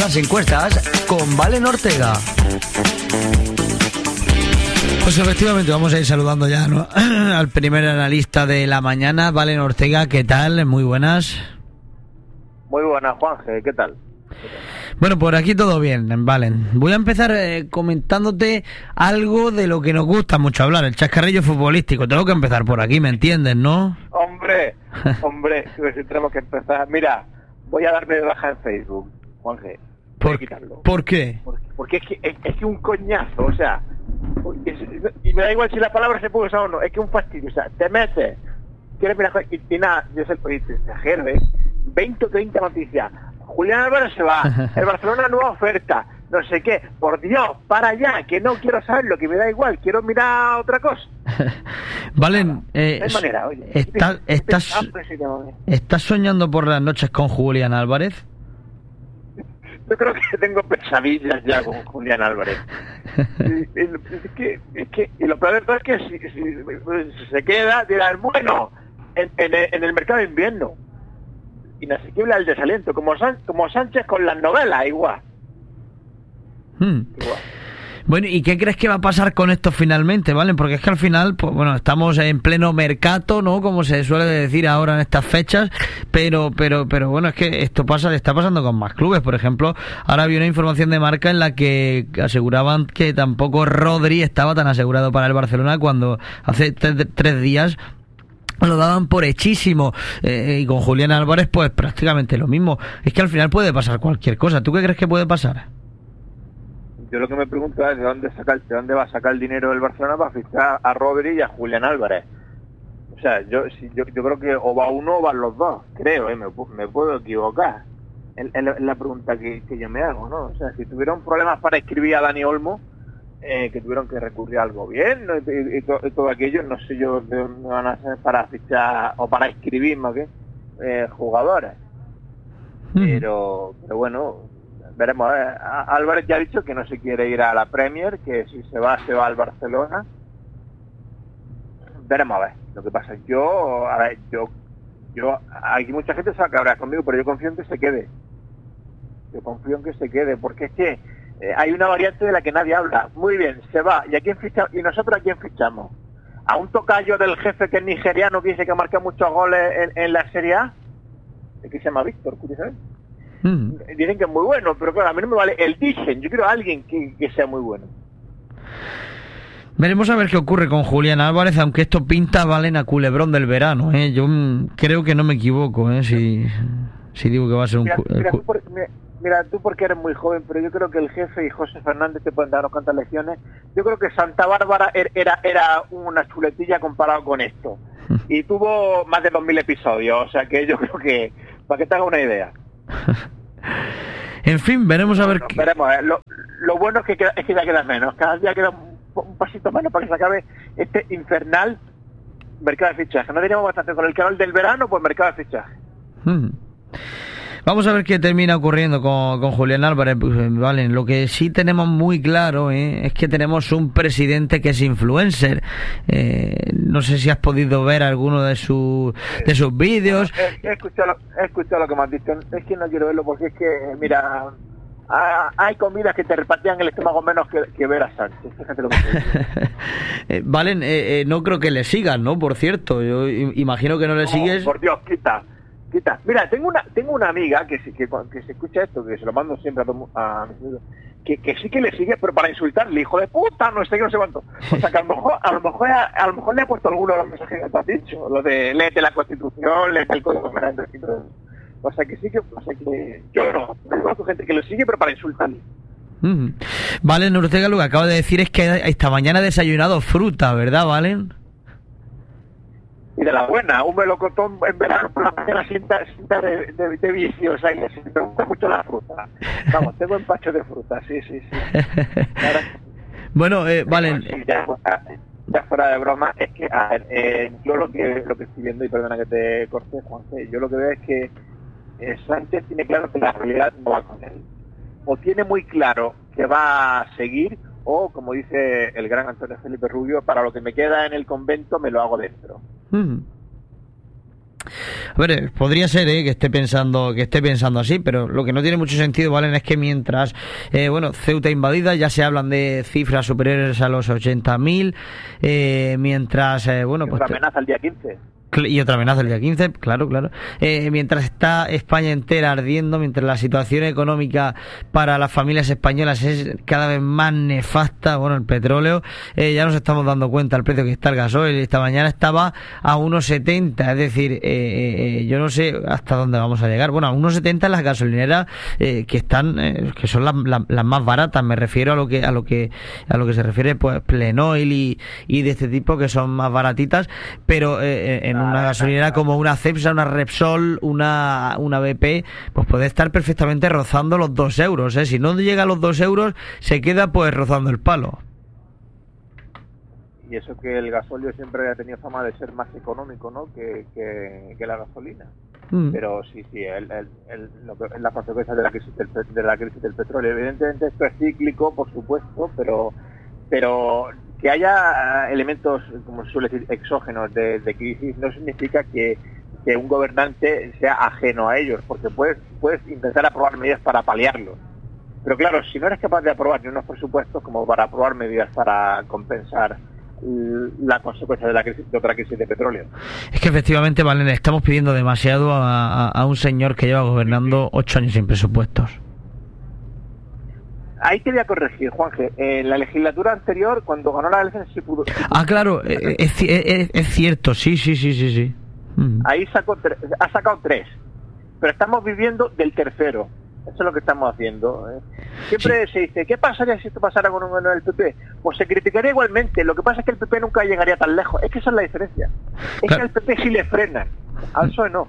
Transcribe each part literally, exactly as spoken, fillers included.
las encuestas con Valen Ortega. Pues efectivamente vamos a ir saludando ya, ¿no?, al primer analista de la mañana, Valen Ortega. ¿Qué tal? Muy buenas. Muy buenas, Juanje, ¿qué tal? Bueno, por aquí todo bien, Valen. Voy a empezar eh, comentándote algo de lo que nos gusta mucho hablar, el chascarrillo futbolístico. Tengo que empezar por aquí, ¿me entiendes, no? Hombre, hombre, si tenemos que empezar. Mira, voy a darme de baja en Facebook, Juanje. ¿Por, ¿Por qué? Porque, porque es que es, es que un coñazo, o sea, es, y me da igual si la palabra se puede usar o no, es que un fastidio, o sea, te metes, quieres mirar, y, y nada, yo sé el extranjero, ¿eh? veinte o treinta noticias. Julián Álvarez se va, el Barcelona nueva oferta, no sé qué, por Dios, para allá, que no quiero saberlo, que me da igual, quiero mirar otra cosa. Valen, eh, de manera, oye, está, estás, ¿estás soñando por las noches con Julián Álvarez? Yo creo que tengo pesadillas ya con Julián Álvarez. Y, y, es que, es que, y lo peor de todo es que si, si, si se queda, dirán, bueno, en, en, en el mercado de invierno, inasequible al desaliento, como, San, como Sánchez con las novelas, igual. Hmm. igual. Bueno, ¿y qué crees que va a pasar con esto finalmente, Valen? Porque es que al final, pues bueno, estamos en pleno mercado, ¿no?, como se suele decir ahora en estas fechas, pero pero pero bueno, es que esto pasa, está pasando con más clubes. Por ejemplo, ahora había una información de Marca en la que aseguraban que tampoco Rodri estaba tan asegurado para el Barcelona, cuando hace tres, tres días lo daban por hechísimo, eh, y con Julián Álvarez pues prácticamente lo mismo. Es que al final puede pasar cualquier cosa. ¿Tú qué crees que puede pasar? Yo lo que me pregunto es de dónde sacar, de dónde va a sacar el dinero del Barcelona para fichar a Rodri y a Julián Álvarez. O sea, yo si, yo, yo creo que o va uno o van los dos, creo, eh, me, me puedo equivocar. Es, es, la, es la pregunta que, que yo me hago, ¿no? O sea, si tuvieron problemas para escribir a Dani Olmo, Eh, que tuvieron que recurrir al gobierno y, y, y, to, y todo aquello, no sé yo de dónde van a ser para fichar o para escribir más que eh, jugadores. Mm. Pero, pero bueno, veremos. Eh. Álvarez ya ha dicho que no se quiere ir a la Premier, que si se va, se va al Barcelona. Veremos a ver lo que pasa. Yo, a ver, yo, yo, aquí mucha gente se va a cabrear conmigo, pero yo confío en que se quede. Yo confío en que se quede, porque es que Eh, hay una variante de la que nadie habla. Muy bien, se va. ¿Y a quién ficha? ¿Y nosotros a quién fichamos? ¿A un tocayo del jefe que es nigeriano, que dice que marca muchos goles en, en la Serie A? ¿De qué se llama Víctor? ¿Sabes? Mm. Dicen que es muy bueno, pero claro, a mí no me vale el dicen. Yo quiero a alguien que, que sea muy bueno. Veremos a ver qué ocurre con Julián Álvarez, aunque esto pinta, Valen, a culebrón del verano, ¿eh? Yo mm, creo que no me equivoco, ¿eh? Si, si digo que va a ser un... Mira, mira, tú por, mira, Mira, tú porque eres muy joven, pero yo creo que el jefe y José Fernández te pueden dar unas cuantas lecciones. Yo creo que Santa Bárbara era era una chuletilla comparado con esto. Y tuvo más de dos mil episodios, o sea que yo creo que, para que te haga una idea. En fin, veremos a ver... No, qué... veremos, eh. lo, lo bueno es que, queda, es que ya queda menos. Cada día queda un, un pasito menos para que se acabe este infernal mercado de fichaje. No diríamos bastante con el canal del verano, pues mercado de fichaje. Hmm. Vamos a ver qué termina ocurriendo con, con Julián Álvarez. Vale, lo que sí tenemos muy claro, ¿eh?, es que tenemos un presidente que es influencer. Eh, no sé si has podido ver alguno de, su, de sus vídeos. He, he, escuchado, he escuchado lo que me has dicho. Es que no quiero verlo porque es que, mira, hay comidas que te repartían el estómago menos que, que ver a Sánchez. Fíjate lo que te digo. eh, Valen, eh, eh, no creo que le sigas, ¿no? Por cierto, yo imagino que no le no, sigues. Por Dios, quita. Quita. Mira, tengo una tengo una amiga que que, que se escucha esto, que se lo mando siempre a, a que, que sí que le sigue, pero para insultarle, hijo de puta, no sé qué, no sé cuánto. O sea, que a lo mejor a lo mejor, a, a lo mejor le ha puesto alguno de los mensajes que te has dicho, lo de léete la Constitución, léete el Código Penal. O sea, que sí que, o sea, que yo no, conozco gente que lo sigue, pero para insultarle. Mm. Valen Ortega, lo que acaba de decir es que esta mañana ha desayunado fruta, ¿verdad, Valen? Y de la buena, un melocotón en verano por la mañana sienta, sienta de, de, de vicio, o sea, que me gusta mucho la fruta. Vamos, tengo empacho de fruta, sí, sí, sí. Ahora, bueno, eh, Valen... Sí, ya, ya fuera de broma, es que, a ver, eh, yo lo que lo que estoy viendo, y perdona que te corte, Juanse, yo lo que veo es que eh, Sánchez tiene claro que la realidad no va con él. O tiene muy claro que va a seguir, o, como dice el gran Antonio Felipe Rubio, para lo que me queda en el convento me lo hago dentro. Mm. A ver, podría ser ¿eh? que esté pensando que esté pensando así, pero lo que no tiene mucho sentido, Valen, es que mientras eh, bueno, Ceuta invadida, ya se hablan de cifras superiores a los ochenta mil, eh, mientras eh, bueno, y pues otra amenaza el día quince. Y otra amenaza el día quince, claro, claro. Eh, mientras está España entera ardiendo, mientras la situación económica para las familias españolas es cada vez más nefasta, bueno, el petróleo, eh, ya nos estamos dando cuenta el precio que está el gasoil. Esta mañana estaba a uno setenta, es decir, eh, eh, yo no sé hasta dónde vamos a llegar. Bueno, a uno setenta en las gasolineras eh, que están, eh, que son las, las, las más baratas. Me refiero a lo que a lo que a lo que se refiere, pues Plenoil y, y de este tipo, que son más baratitas, pero eh, en una gasolinera como una Cepsa, una Repsol, una, una B P, pues puede estar perfectamente rozando los dos euros, ¿eh? Si no llega a los dos euros, se queda pues rozando el palo. Y eso que el gasóleo siempre ha tenido fama de ser más económico, ¿no?, que, que, que la gasolina. Mm. Pero sí, sí, el, el, el, lo que, es la consecuencia de la crisis del, de la crisis del petróleo. Evidentemente esto es cíclico, por supuesto, pero pero que haya elementos, como se suele decir, exógenos de, de crisis, no significa que, que un gobernante sea ajeno a ellos, porque puedes, puedes intentar aprobar medidas para paliarlos. Pero claro, si no eres capaz de aprobar ni unos presupuestos como para aprobar medidas para compensar la consecuencia de la crisis, de otra crisis de petróleo. Es que efectivamente, Valen, le estamos pidiendo demasiado a, a, a un señor que lleva gobernando ocho años sin presupuestos. Ahí te voy a corregir, Juanje. En la legislatura anterior, cuando ganó la elección, sí pudo... Ah, claro, es, es, es cierto, sí, sí, sí, sí, sí. Mm. Ahí sacó tre- ha sacado tres, pero estamos viviendo del tercero. Eso es lo que estamos haciendo. ¿eh? Siempre sí. se dice, ¿qué pasaría si esto pasara con un el P P? Pues se criticaría igualmente. Lo que pasa es que el P P nunca llegaría tan lejos. Es que esa es la diferencia. Es claro. que al P P sí le frenan, al P S O E no.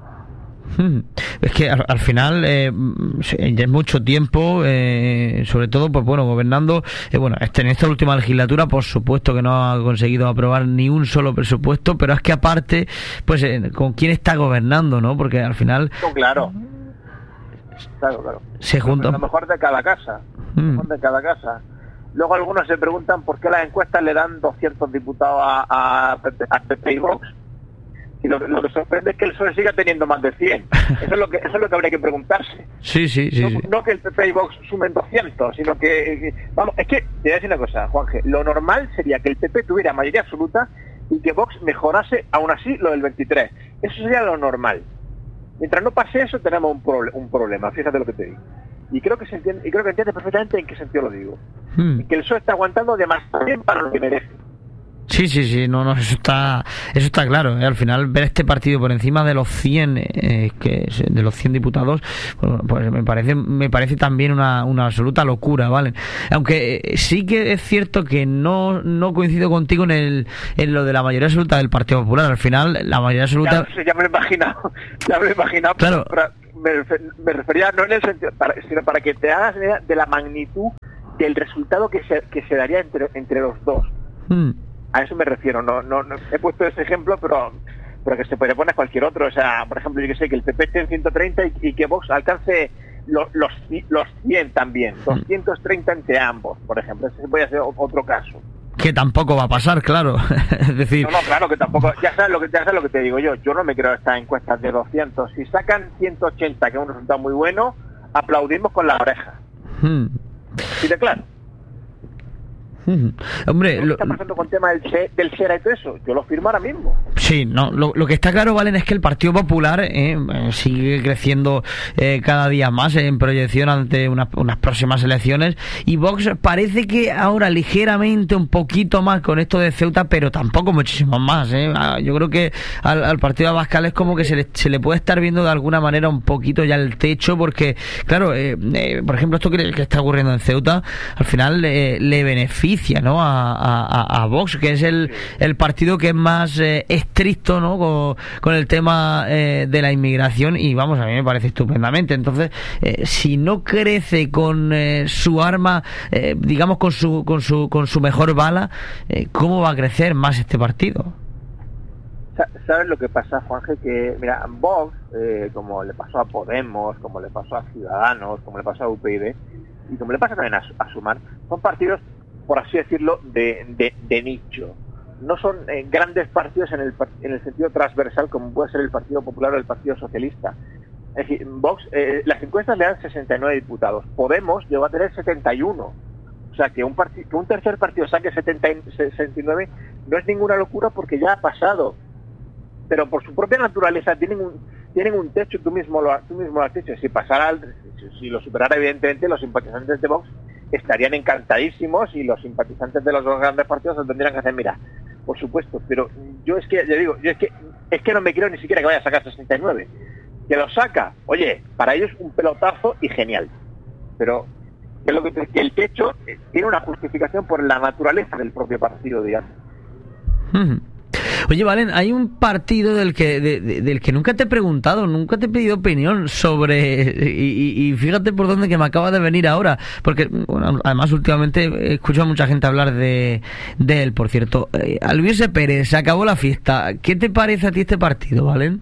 Es que al, al final eh, ya es mucho tiempo, eh, sobre todo, pues bueno, gobernando. Eh, bueno, este, en esta última legislatura, por supuesto que no ha conseguido aprobar ni un solo presupuesto, pero es que aparte, pues, eh, ¿con quién está gobernando, no? Porque al final. No, claro. Claro, claro. Se juntan. Lo mejor de cada casa. Lo mejor de cada casa. Luego algunos se preguntan por qué las encuestas le dan doscientos diputados a, a, a P P y Vox. Y lo, lo que sorprende es que el P S O E siga teniendo más de cien. Eso es lo que eso es lo que habría que preguntarse. Sí, sí, sí. No, sí. no que el P P y Vox sumen doscientos, sino que, que... Vamos, es que, te voy a decir una cosa, Juanje. Lo normal sería que el P P tuviera mayoría absoluta y que Vox mejorase, aún así, lo del veintitrés. Eso sería lo normal. Mientras no pase eso, tenemos un, pro, un problema. Fíjate lo que te digo. Y creo que se entiende, y creo que entiendes perfectamente en qué sentido lo digo. Hmm. Que el P S O E está aguantando demasiado bien para lo que merece. Sí, sí, sí, no, no, eso está, eso está claro, ¿eh? Al final ver este partido por encima de los cien, eh, que de los cien diputados, pues, pues me parece, me parece también una, una absoluta locura, ¿vale? Aunque eh, sí que es cierto que no, no coincido contigo en el, en lo de la mayoría absoluta del Partido Popular. Al final, la mayoría absoluta. Ya, ya me lo he imaginado, ya me lo he imaginado. Claro. Pero, pero me, refer, me refería no en el sentido, para, sino para que te hagas idea de la magnitud del resultado que se, que se daría entre, entre los dos. Hmm. A eso me refiero, no, no, no he puesto ese ejemplo, pero pero que se puede poner cualquier otro. O sea, por ejemplo, yo que sé, que el P P esté en ciento treinta y, y que Vox alcance los, los, los cien también, doscientos treinta entre ambos, por ejemplo. Ese puede ser otro caso. Que tampoco va a pasar, claro. Es decir... No, no, claro que tampoco. Ya sabes lo que, ya sabes lo que te digo yo. Yo no me creo estas encuestas de doscientos. Si sacan ciento ochenta, que es un resultado muy bueno, aplaudimos con la oreja. Hmm. ¿Sí te claro? Uh-huh. Hombre, ¿qué está pasando con el tema del, del SERA y todo eso? Yo lo firmo ahora mismo. Sí, no, lo, lo que está claro, Valen, es que el Partido Popular eh, sigue creciendo eh, cada día más en proyección ante una, unas próximas elecciones, y Vox parece que ahora ligeramente un poquito más con esto de Ceuta, pero tampoco muchísimo más. Eh. Yo creo que al, al Partido Abascal es como que se le, se le puede estar viendo de alguna manera un poquito ya el techo, porque, claro, eh, eh, por ejemplo, esto que, que está ocurriendo en Ceuta, al final eh, le beneficia, ¿no? A, a, a Vox, que es el, el partido que es más eh, estricto, ¿no? Con, con el tema eh, de la inmigración, y vamos, a mí me parece estupendamente. Entonces, eh, si no crece con eh, su arma, eh, digamos con su con su con su mejor bala, eh, ¿cómo va a crecer más este partido? ¿Sabes lo que pasa, Juanje? Que, mira, Vox, eh, como le pasó a Podemos, como le pasó a Ciudadanos, como le pasó a U P YD, y como le pasa también a, a Sumar, son partidos, por así decirlo, de, de, de nicho. no son eh, grandes partidos en el, en el sentido transversal como puede ser el Partido Popular o el Partido Socialista. Es decir, Vox, eh, las encuestas le dan sesenta y nueve diputados. Podemos llegó a tener setenta y uno. O sea, que un, part- que un tercer partido saque setenta y, sesenta y nueve no es ninguna locura porque ya ha pasado. Pero por su propia naturaleza tienen un, tienen un techo, tú mismo lo, tú mismo lo has dicho. Si pasara, al, si, si lo superara, evidentemente, los simpatizantes de Vox estarían encantadísimos y los simpatizantes de los dos grandes partidos se tendrían que hacer, mira, por supuesto, pero yo es que, ya digo, yo es que es que no me quiero ni siquiera que vaya a sacar sesenta y nueve. Que lo saca, oye, para ellos un pelotazo y genial. Pero que, lo que, que el techo tiene una justificación por la naturaleza del propio partido, digamos. Hmm. Oye, Valen, hay un partido del que de, de, del que nunca te he preguntado, nunca te he pedido opinión sobre, y, y fíjate por dónde que me acaba de venir ahora, porque bueno, además últimamente he escuchado a mucha gente hablar de, de él, por cierto. Eh, Alvise Pérez, se acabó la fiesta. ¿Qué te parece a ti este partido, Valen?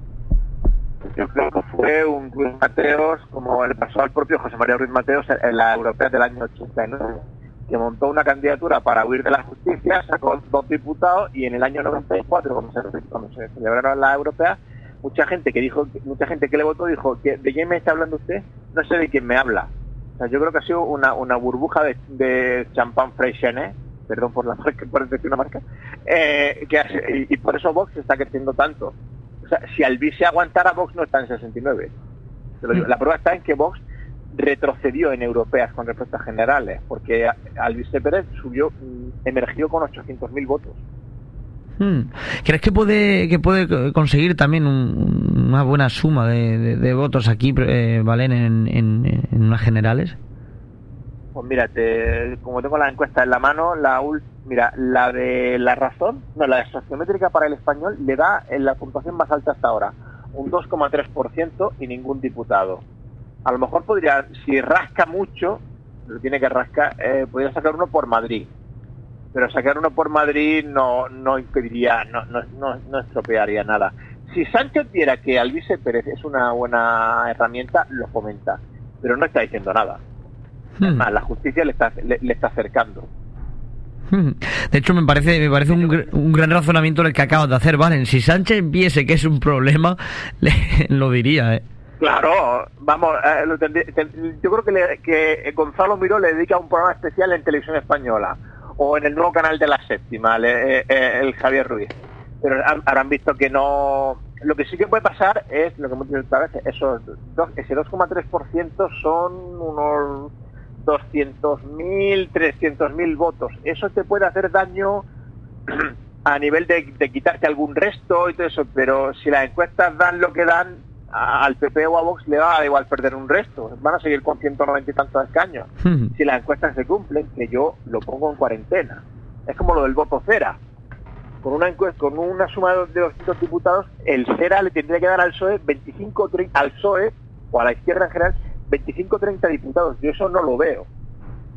Yo creo que fue un Ruiz Mateos, como le pasó al propio José María Ruiz Mateos en la europea del año ochenta y nueve, que montó una candidatura para huir de la justicia, sacó dos diputados y en el año noventa y cuatro, cuando se, cuando se celebraron la europea, mucha gente que dijo, mucha gente que le votó dijo, que ¿de quién me está hablando usted? No sé de quién me habla. O sea, yo creo que ha sido una, una burbuja de, de champán Freixenet, perdón por la marca, por decir una marca, eh, que hace, y, y por eso Vox está creciendo tanto. O sea, si Alvise aguantara, Vox no está en sesenta y nueve. Te lo digo. La prueba está en que Vox retrocedió en europeas con respecto a generales, porque Alvise Pérez subió, emergió con ochocientos mil votos. Hmm. ¿Crees que puede que puede conseguir también un, una buena suma de, de, de votos aquí, eh, Valen, en, en, en unas generales? Pues mira, te, como tengo la encuesta en la mano, la ul, mira, la de La Razón, no, la de Sociométrica para el Español le da en la puntuación más alta hasta ahora, un dos coma tres por ciento y ningún diputado. A lo mejor podría, si rasca mucho, lo tiene que rascar, eh, podría sacar uno por Madrid. Pero sacar uno por Madrid no no impediría, no, no, no, no estropearía nada. Si Sánchez viera que Alvise Pérez es una buena herramienta, lo fomenta, pero no está diciendo nada. Hmm. Además, la justicia le está, le, le está acercando. De hecho, me parece me parece un, un gran razonamiento el que acabas de hacer, Valen. Si Sánchez viese que es un problema, le, lo diría, ¿eh? Claro, vamos, eh, lo tendrí, ten, yo creo que, le, que Gonzalo Miró le dedica un programa especial en Televisión Española o en el nuevo canal de La Séptima, el, el, el Javier Ruiz. Pero habrán visto que no... Lo que sí que puede pasar es, lo que hemos dicho esta vez, esos dos, ese dos coma tres por ciento son unos doscientos mil, trescientos mil votos. Eso te puede hacer daño a nivel de, de quitarte algún resto y todo eso, pero si las encuestas dan lo que dan, al P P o a Vox le va a igual perder un resto, van a seguir con ciento noventa y tantos escaños. Uh-huh. Si las encuestas se cumplen, que yo lo pongo en cuarentena. Es como lo del voto cera. Con una encuesta, con una suma de doscientos diputados, el cera le tendría que dar al P S O E veinticinco, treinta, al P S O E o a la izquierda en general veinticinco, treinta diputados. Yo eso no lo veo.